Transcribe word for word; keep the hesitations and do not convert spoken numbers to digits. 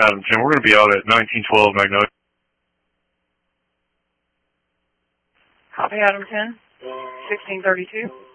Adam ten, we're going to be out at nineteen twelve Magnolia. Copy, Adam ten, sixteen thirty-two.